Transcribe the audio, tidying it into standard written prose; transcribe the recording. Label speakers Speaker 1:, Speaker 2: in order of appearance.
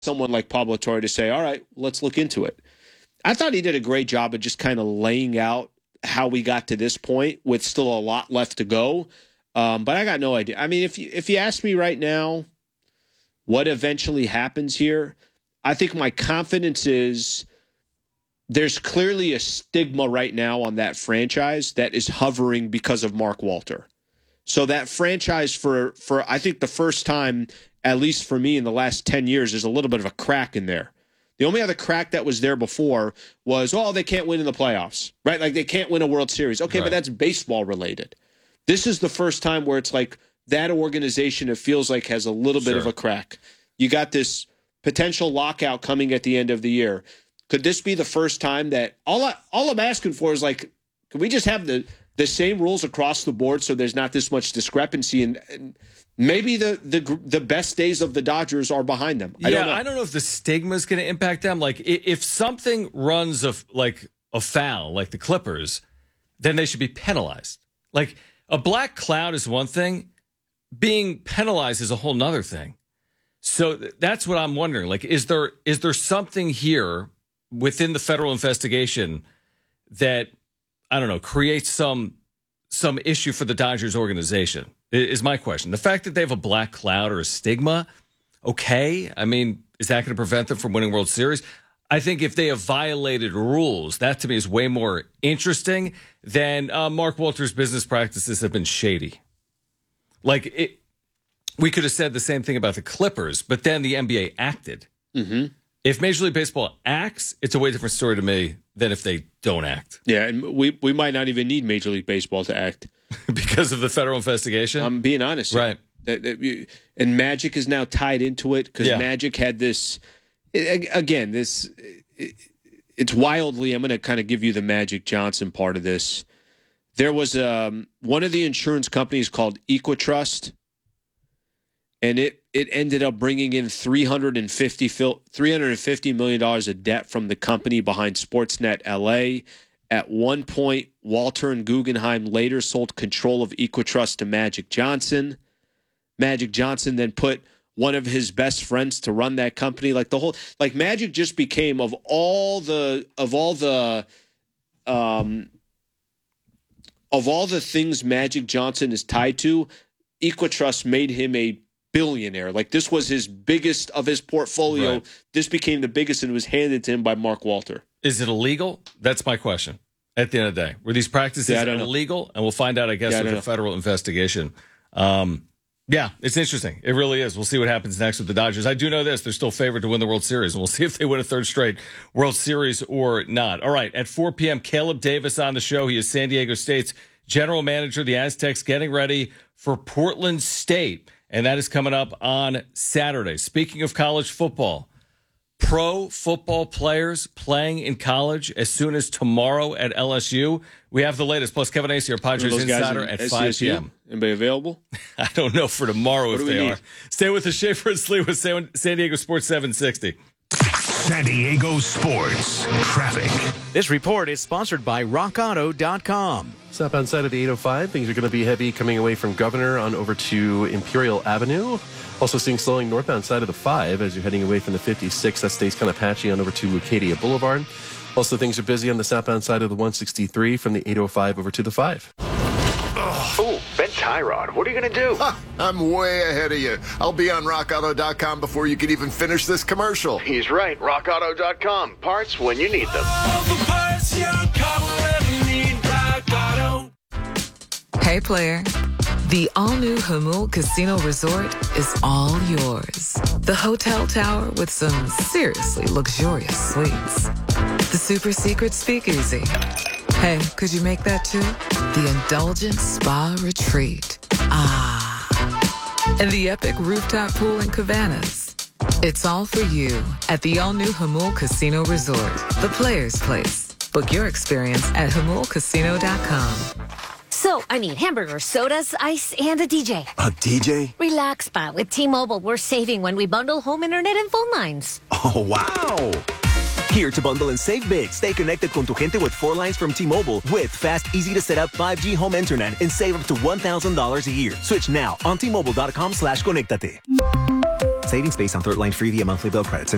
Speaker 1: someone like Pablo Torre to say, all right, let's look into it. I thought he did a great job of just kind of laying out how we got to this point with still a lot left to go. But I got no idea. I mean, if you ask me right now what eventually happens here, I think my confidence is there's clearly a stigma right now on that franchise that is hovering because of Mark Walter. So that franchise for I think the first time, at least for me in the last 10 years, there's a little bit of a crack in there. The only other crack that was there before was, they can't win in the playoffs, right? Like they can't win a World Series. Okay, right. But that's baseball related. This is the first time where it's like that organization, it feels like, has a little bit of a crack. You got this potential lockout coming at the end of the year. Could this be the first time that all I'm asking for is like, can we just have the same rules across the board so there's not this much discrepancy and maybe the best days of the Dodgers are behind them. I
Speaker 2: don't know if the stigma is going to impact them. Like if something runs a foul, like the Clippers, then they should be penalized. Like a black cloud is one thing. Being penalized is a whole nother thing. So that's what I'm wondering. Like, is there something here within the federal investigation that, I don't know, creates some issue for the Dodgers organization? Is my question. The fact that they have a black cloud or a stigma, okay. I mean, is that going to prevent them from winning World Series? I think if they have violated rules, that to me is way more interesting than Mark Walter's business practices have been shady. Like, we could have said the same thing about the Clippers, but then the NBA acted. Mm-hmm. If Major League Baseball acts, it's a way different story to me than if they don't act.
Speaker 1: Yeah, and we might not even need Major League Baseball to act.
Speaker 2: Because of the federal investigation?
Speaker 1: I'm being honest.
Speaker 2: Right.
Speaker 1: And Magic is now tied into it because Magic had this, again, it's wildly, I'm going to kind of give you the Magic Johnson part of this. There was one of the insurance companies called Equitrust, and it ended up bringing in $350 million of debt from the company behind Sportsnet LA. At one point, Walter and Guggenheim later sold control of Equitrust to Magic Johnson. Magic Johnson then put one of his best friends to run that company. Like Magic just became of all the things Magic Johnson is tied to, Equitrust made him a billionaire. Like this was his biggest of his portfolio. Right. This became the biggest and it was handed to him by Mark Walter.
Speaker 2: Is it illegal? That's my question. At the end of the day, were these practices illegal? And we'll find out, I guess, with the federal investigation. It's interesting. It really is. We'll see what happens next with the Dodgers. I do know this. They're still favored to win the World Series, and we'll see if they win a third straight World Series or not. All right, at 4 p.m., Caleb Davis on the show. He is San Diego State's general manager. The Aztecs getting ready for Portland State, and that is coming up on Saturday. Speaking of college football, pro football players playing in college as soon as tomorrow at LSU. We have the latest. Plus, Kevin Acee, our Padres insider, at 5 p.m.
Speaker 1: Anybody available?
Speaker 2: I don't know for tomorrow if they are. Stay with the Schaefer and Slee with San Diego Sports 760.
Speaker 3: San Diego Sports Traffic.
Speaker 4: This report is sponsored by RockAuto.com.
Speaker 5: Southbound side of the 805, things are going to be heavy coming away from Governor on over to Imperial Avenue. Also seeing slowing northbound side of the 5 as you're heading away from the 56. That stays kind of patchy on over to Acadia Boulevard. Also, things are busy on the southbound side of the 163 from the 805 over to the 5.
Speaker 6: Oh, Ben Tyrod, what are you going to do?
Speaker 7: I'm way ahead of you. I'll be on RockAuto.com before you can even finish this commercial.
Speaker 6: He's right. RockAuto.com. Parts when you need them.
Speaker 8: Hey, player. The all-new Jamul Casino Resort is all yours. The hotel tower with some seriously luxurious suites. The super secret speakeasy. Hey, could you make that too? The indulgent spa retreat. Ah. And the epic rooftop pool in Cabanas. It's all for you at the all-new Jamul Casino Resort, the player's place. Book your experience at JamulCasino.com.
Speaker 9: So, hamburgers, sodas, ice, and a DJ.
Speaker 10: A DJ?
Speaker 9: Relax, Spot. With T-Mobile, we're saving when we bundle home internet and phone lines.
Speaker 10: Oh, wow. Here to bundle and save big. Stay connected con tu gente with 4 lines from T-Mobile with fast, easy-to-set-up 5G home internet and save up to $1,000 a year. Switch now on T-Mobile.com/conectate. Savings based on third line free via monthly bill credits.